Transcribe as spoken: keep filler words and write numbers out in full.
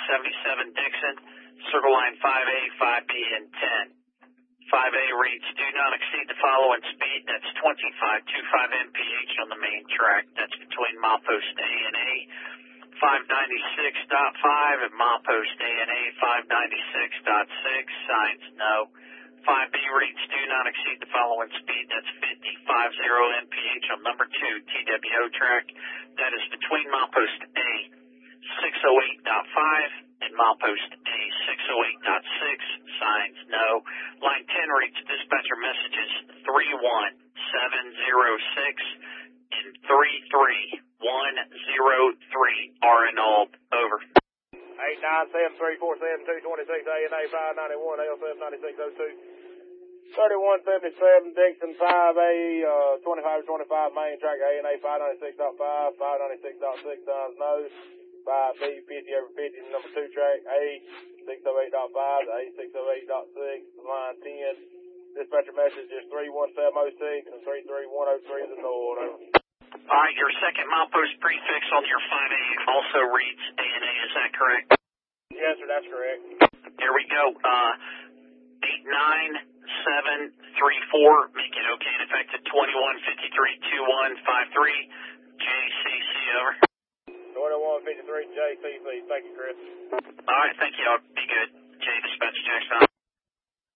seventy-seven Dixon, circle line five A, five B, and ten. five A reads, do not exceed the following speed. That's twenty-five point two five M P H on the main track. That's between milepost A and A, five ninety-six point five, and milepost A and A, five ninety-six point six. Signs no. five B reads, do not exceed the following speed. That's fifty-five point zero M P H on number two T W O track. That is between milepost A, six oh eight point five, and milepost A, six oh eight point six. Signs no. Line ten reads, dispatcher messages three one seven zero six and three three one zero three are annulled. Over. eight nine seven three four seven two two six A and A five ninety-one L seven ninety-six oh two. thirty-one seventy-seven Dixon five A, uh, twenty-five twenty-five main track A and A five ninety-six point five, five ninety-six point six times no. five B fifty over fifty number two track A six oh eight point five, A six oh eight point six, line ten. Dispatcher message is three one seven oh six and three three one oh three is the Nord. All right, your second milepost prefix on your five A also reads A and A, is that correct? Yes, sir, that's correct. Here we go. Uh, eight nine seven three four, make it okay and effective twenty-one fifty-three two one five three, J C C, over. twenty-one fifty-three J C C, thank you, Chris. All right, thank you. I'll be good. J, dispatch Jackson.